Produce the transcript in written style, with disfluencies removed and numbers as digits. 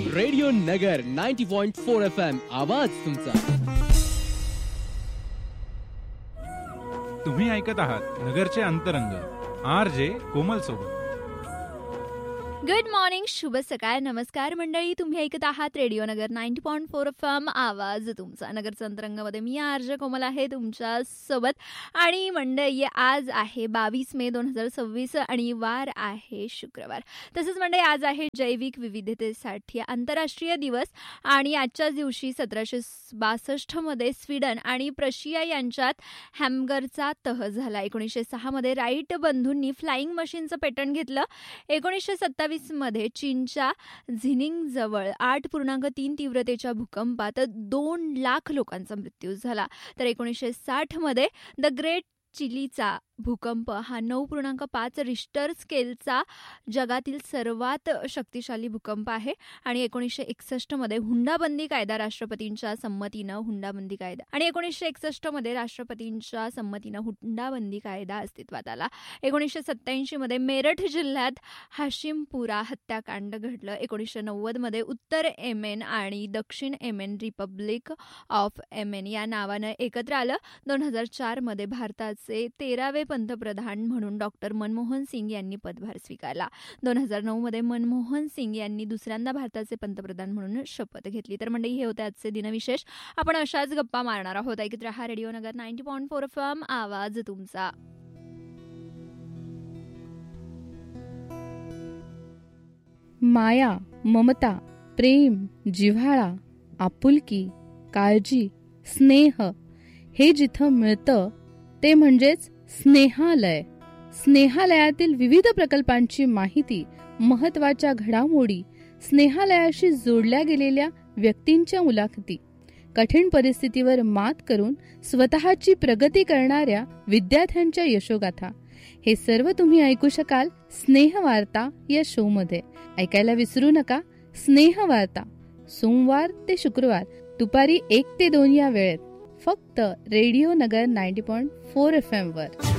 Radio नगर 90.4 FM आवाज तुमचा. तुम्ही ऐकत आहात नगरचे अंतरंग RJ कोमल सोबत. गुड मॉर्निंग, शुभ सकाळ, नमस्कार मंडळी. तुम्ही ऐकत आहात रेडिओ नगर 90.4 FM आवाज तुमचा. नगरचं अंतरंगामध्ये मी RJ कोमल आहे तुमच्या सोबत. आणि मंडळी, आज आहे 22 मे 2026 आणि वार आहे शुक्रवार. तसंच मंडळी, आज आहे जैविक विविधतेसाठी आंतरराष्ट्रीय दिवस. आणि आजच्याच दिवशी 1762 मध्ये स्वीडन आणि प्रशिया यांच्यात हॅमगरचा तह झाला. 1906 मध्ये राईट बंधूंनी फ्लाइंग मशीनचं पेटंट घेतलं. 1927 मध्ये चीनच्या झिनिंग जवळ 8.3 तीव्रतेच्या भूकंपात 2 लाख लोकांचा मृत्यू झाला. तर 1960 मध्ये द ग्रेट चिलीचा भूकंप हा 9.5 रिश्टर स्केलचा जगातील सर्वात शक्तिशाली भूकंप आहे. आणि 1961 मध्ये हुंडाबंदी कायदा राष्ट्रपतींच्या संमतीनं हुंडाबंदी कायदा आणि 1961 मध्ये राष्ट्रपतींच्या संमतीनं हुंडाबंदी कायदा अस्तित्वात आला. 1987 मध्ये मेरठ जिल्ह्यात हाशिमपुरा हत्याकांड घडलं. 1990 मध्ये उत्तर येमेन आणि दक्षिण येमेन रिपब्लिक ऑफ येमेन या नावानं एकत्र आलं. 2004 मध्ये भारताचे 13वे पंतप्रधान म्हणून डॉक्टर मनमोहन सिंग यांनी पदभार स्वीकारला. 2009 मध्ये मनमोहन सिंग यांनी दुसऱ्यांदा भारताचे पंतप्रधान म्हणून शपथ घेतली. तर मंडळी, हे होते आजचे दिनविशेष. आपण अशाच गप्पा मारणार आहोत. ऐकत रहा रेडिओ नगर 90.4 FM आवाज तुमचा. माया, ममता, प्रेम, जिव्हाळा, आपुलकी, काळजी, स्नेह हे जिथं मिळतं ते म्हणजेच स्नेहालय. स्नेहालयातील विविध प्रकल्पांची माहिती, महत्त्वाच्या घडामोडी, स्नेहालयाशी जोडल्या गेलेल्या व्यक्तींच्या मुलाखती, कठीण परिस्थितीवर मात करून स्वतःची प्रगती करणाऱ्या विद्यार्थ्यांच्या यशोगाथा, हे सर्व तुम्ही ऐकू शकाल स्नेहवार्ता या शो मध्ये. ऐकायला विसरू नका स्नेहवार्ता, सोमवार ते शुक्रवार दुपारी 1 ते 2 या वेळेत, फक्त रेडिओ नगर 90.4 FM वर.